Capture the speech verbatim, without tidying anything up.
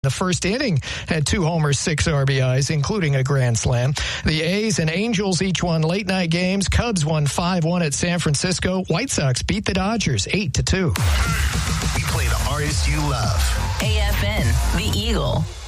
The first inning had two homers, six R B Is, including a grand slam. The A's and Angels each won late night games. Cubs won five one at San Francisco. White Sox beat the Dodgers eight to two. We play the artists you love. A F N, The Eagle.